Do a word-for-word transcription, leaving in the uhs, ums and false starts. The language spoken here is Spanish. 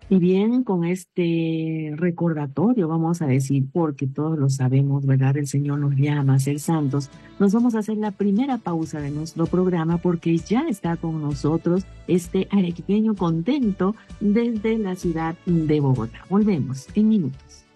Y bien, con este recordatorio, vamos a decir, porque todos lo sabemos, ¿verdad? El Señor nos llama a ser santos. Nos vamos a hacer la primera pausa de nuestro programa porque ya está con nosotros este arequipeño contento desde la ciudad de Bogotá. Volvemos en minutos.